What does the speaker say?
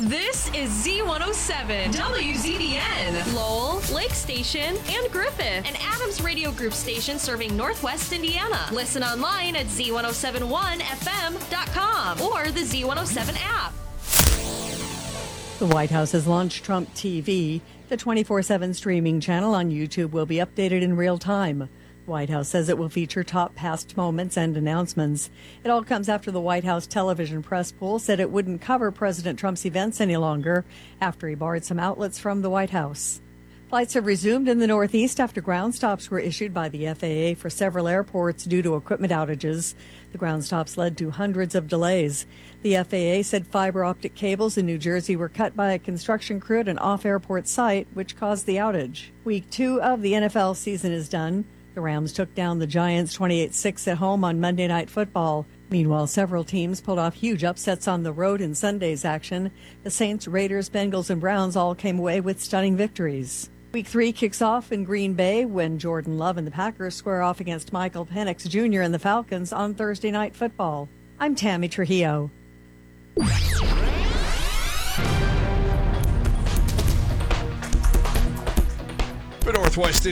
This is Z107, WZBN, Lowell, Lake Station, and Griffith, an Adams Radio Group station serving Northwest Indiana. Listen online at Z1071FM.com or the Z107 app. The White House has launched Trump TV. The 24/7 streaming channel on YouTube will be updated in real time. The White House says it will feature top past moments and announcements. It all comes after the White House television press pool said it wouldn't cover President Trump's events any longer after he barred some outlets from the White House. Flights have resumed in the Northeast after ground stops were issued by the FAA for several airports due to equipment outages. The ground stops led to hundreds of delays. The FAA said fiber optic cables in New Jersey were cut by a construction crew at an off-airport site, which caused the outage. Week 2 of the NFL season is done. The Rams took down the Giants 28-6 at home on Monday Night Football. Meanwhile, several teams pulled off huge upsets on the road in Sunday's action. The Saints, Raiders, Bengals, and Browns all came away with stunning victories. Week 3 kicks off in Green Bay when Jordan Love and the Packers square off against Michael Penix Jr. and the Falcons on Thursday Night Football. I'm Tammy Trujillo. For Northwest